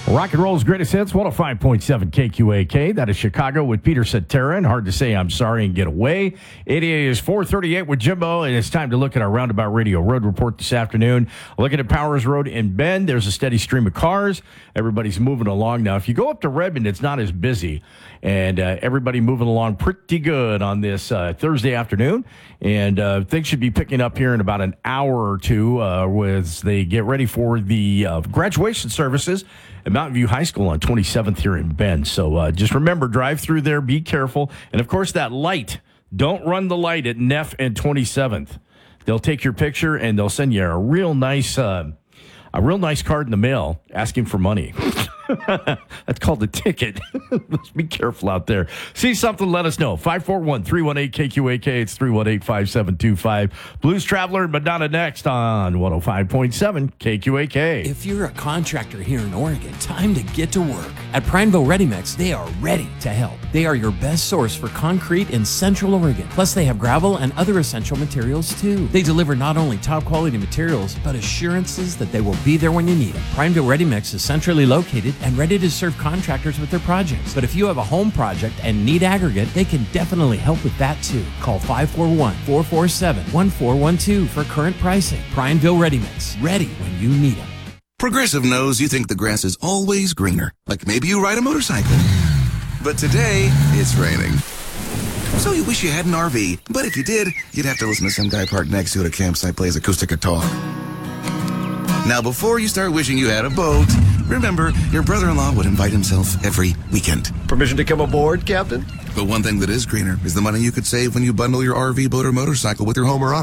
Rock and roll's greatest hits, 105.7 KQAK. That is Chicago with Peter Cetera, and Hard to Say I'm Sorry and Get Away. It is 4:38 with Jimbo, and it's time to look at our Roundabout Radio Road Report this afternoon. Looking at Powers Road in Bend, there's a steady stream of cars. Everybody's moving along now. If you go up to Redmond, it's not as busy, and everybody moving along pretty good on this Thursday afternoon. And things should be picking up here in about an hour or two as they get ready for the graduation services at Mountain View High School on 27th here in Bend. So just remember, drive through there, be careful. And, of course, that light, don't run the light at Neff and 27th. They'll take your picture, and they'll send you a real nice card in the mail asking for money. That's called a ticket. Let's be careful out there. See something, let us know. 541-318-KQAK. It's 318-5725. Blues Traveler and Madonna next on 105.7 KQAK. If you're a contractor here in Oregon, time to get to work. At Prineville Ready Mix, they are ready to help. They are your best source for concrete in Central Oregon. Plus, they have gravel and other essential materials, too. They deliver not only top-quality materials, but assurances that they will be there when you need them. Prineville Ready Mix is centrally located and ready to serve contractors with their projects. But if you have a home project and need aggregate, they can definitely help with that too. Call 541-447-1412 for current pricing. Prineville Ready Mix, ready when you need them. Progressive knows you think the grass is always greener, like maybe you ride a motorcycle. But today, it's raining. So you wish you had an RV, but if you did, you'd have to listen to some guy parked next to you at a campsite play his acoustic guitar. Now, before you start wishing you had a boat, remember, your brother-in-law would invite himself every weekend. Permission to come aboard, Captain? But one thing that is greener is the money you could save when you bundle your RV, boat, or motorcycle with your home or auto.